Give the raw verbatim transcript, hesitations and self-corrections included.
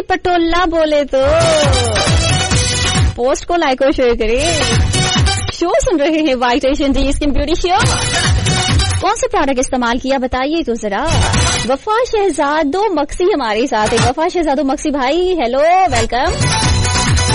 पटोला बोले तो पोस्ट को लाइक और शेयर करें। शो सुन रहे हैं white Asian D skin beauty show. कौन सा प्रोडक्ट इस्तेमाल किया बताइए तो जरा। वफा शहजादो मक्सी हमारे साथ है। वफा शहजादो मक्सी भाई हेलो वेलकम।